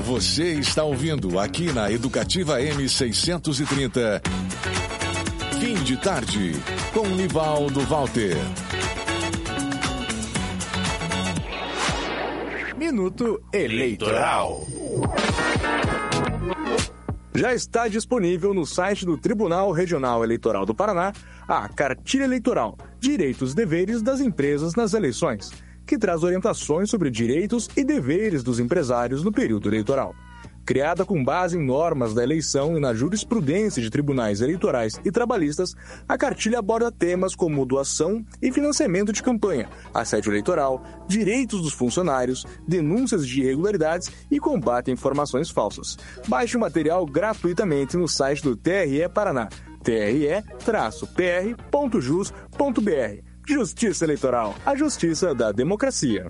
Você está ouvindo aqui na Educativa M630. Fim de tarde, com Nivaldo Walter. Minuto Eleitoral. Já está disponível no site do Tribunal Regional Eleitoral do Paraná a Cartilha Eleitoral, Direitos e Deveres das Empresas nas Eleições, que traz orientações sobre direitos e deveres dos empresários no período eleitoral. Criada com base em normas da eleição e na jurisprudência de tribunais eleitorais e trabalhistas, a cartilha aborda temas como doação e financiamento de campanha, assédio eleitoral, direitos dos funcionários, denúncias de irregularidades e combate a informações falsas. Baixe o material gratuitamente no site do TRE Paraná, tre-pr.jus.br. Justiça Eleitoral, a justiça da democracia.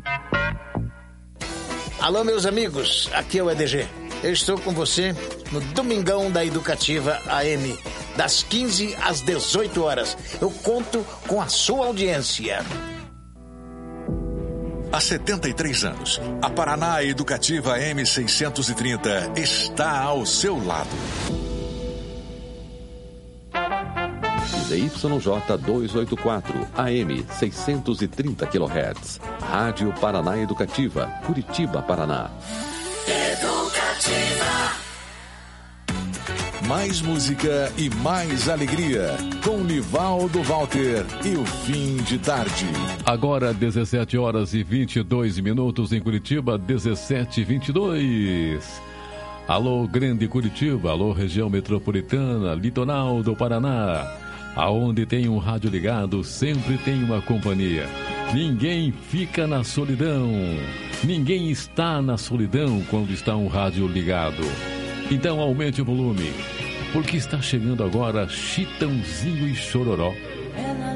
Alô, meus amigos, aqui é o EDG. Eu estou com você no Domingão da Educativa AM, das 15 às 18 horas. Eu conto com a sua audiência. Há 73 anos, a Paraná Educativa M630 está ao seu lado. ZYJ 284, AM 630 kHz. Rádio Paraná Educativa, Curitiba, Paraná. Educativa. Mais música e mais alegria, com Nivaldo Walter e o Fim de Tarde. Agora 17 horas e 22 minutos em Curitiba, 17h22. Alô, Grande Curitiba, alô, região metropolitana, litoral do Paraná. Aonde tem um rádio ligado, sempre tem uma companhia. Ninguém fica na solidão. Ninguém está na solidão quando está um rádio ligado. Então aumente o volume, porque está chegando agora Chitãozinho e Chororó.